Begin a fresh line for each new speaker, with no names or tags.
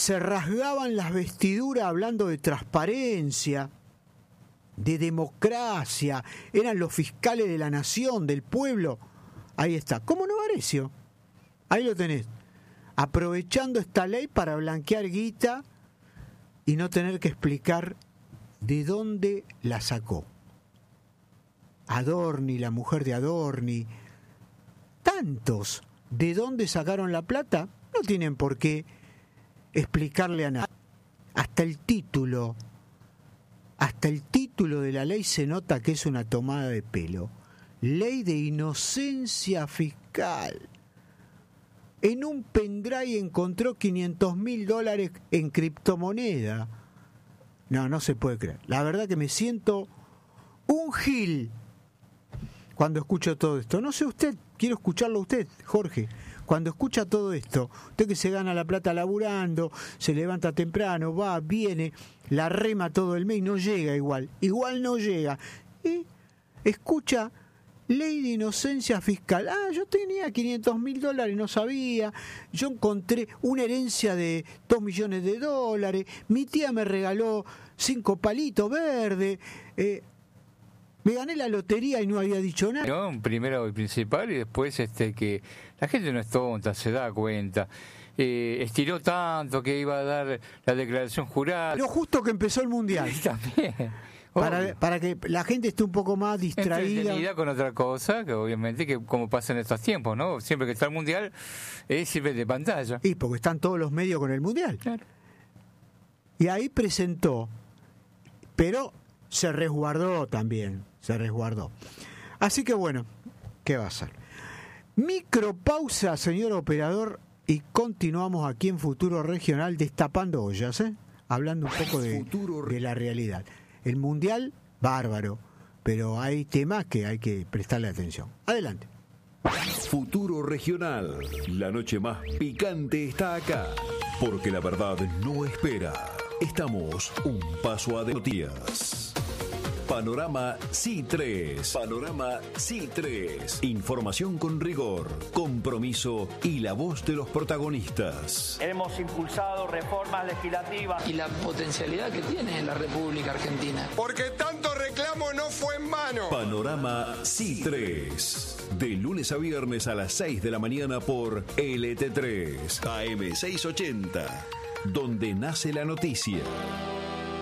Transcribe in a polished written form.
se rasgaban las vestiduras hablando de transparencia, de democracia, eran los fiscales de la nación, del pueblo. Ahí está, como Novarecio, ahí lo tenés, aprovechando esta ley para blanquear guita y no tener que explicar de dónde la sacó. Adorni, la mujer de Adorni, tantos, ¿de dónde sacaron la plata? No tienen por qué explicarle a nadie. Hasta el título de la ley se nota que es una tomada de pelo. Ley de inocencia fiscal. En un pendrive encontró $500.000 en criptomoneda. No se puede creer. La verdad que me siento un gil cuando escucho todo esto. No sé usted, quiero escucharlo a usted, Jorge. Cuando escucha todo esto, usted que se gana la plata laburando, se levanta temprano, va, viene, la rema todo el mes y no llega igual no llega. Y escucha ley de inocencia fiscal. Yo tenía $500.000, no sabía. Yo encontré una herencia de $2 millones. Mi tía me regaló 5 palitos verdes. Me gané la lotería y no había dicho nada.
No, primero y principal, y después que la gente no es tonta, se da cuenta. Estiró tanto que iba a dar la declaración jurada.
Pero justo que empezó el Mundial.
También.
Para que la gente esté un poco más distraída.
Entretenida con otra cosa, que obviamente, que como pasa en estos tiempos, ¿no? Siempre que está el Mundial, sirve de pantalla.
Y porque están todos los medios con el Mundial.
Claro.
Y ahí presentó, pero se resguardó también, se resguardó. Así que bueno, ¿qué va a ser? Micropausa, señor operador, y continuamos aquí en Futuro Regional destapando ollas, hablando un poco de la realidad. El Mundial, bárbaro, pero hay temas que hay que prestarle atención. Adelante.
Futuro Regional, la noche más picante está acá, porque la verdad no espera. Estamos un paso a de noticias. Panorama C3. Panorama C3. Información con rigor, compromiso y la voz de los protagonistas.
Hemos impulsado reformas legislativas.
Y la potencialidad que tiene la República Argentina.
Porque tanto reclamo no fue en vano.
Panorama C3. De lunes a viernes a las 6 de la mañana por LT3 AM 680. Donde nace la noticia.